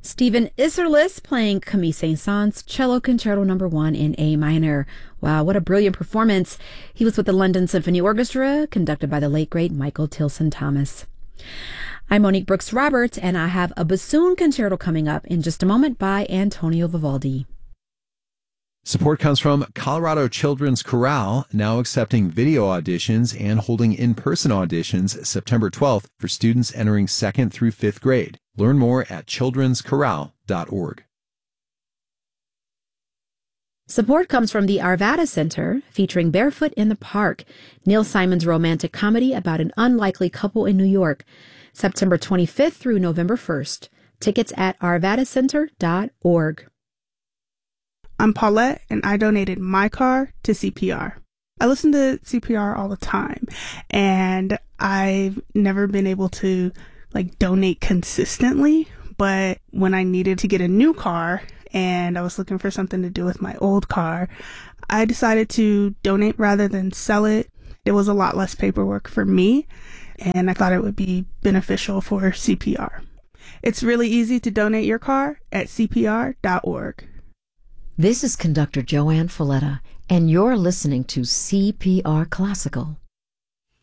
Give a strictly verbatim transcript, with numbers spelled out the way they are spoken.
Stephen Isserlis playing Camille Saint-Saëns Cello Concerto Number One in A minor. Wow, what a brilliant performance! He was with the London Symphony Orchestra, conducted by the late great Michael Tilson Thomas. I'm Monique Brooks Roberts, and I have a bassoon concerto coming up in just a moment by Antonio Vivaldi. Support comes from Colorado Children's Chorale, now accepting video auditions and holding in-person auditions September twelfth for students entering second through fifth grade. Learn more at children's chorale dot org. Support comes from the Arvada Center, featuring Barefoot in the Park, Neil Simon's romantic comedy about an unlikely couple in New York, September twenty-fifth through November first. Tickets at arvada center dot org. I'm Paulette, and I donated my car to C P R. I listen to C P R all the time, and I've never been able to like donate consistently, but when I needed to get a new car and I was looking for something to do with my old car, I decided to donate rather than sell it. It was a lot less paperwork for me, and I thought it would be beneficial for C P R. It's really easy to donate your car at c p r dot org. This is conductor Joanne Folletta, and you're listening to C P R Classical.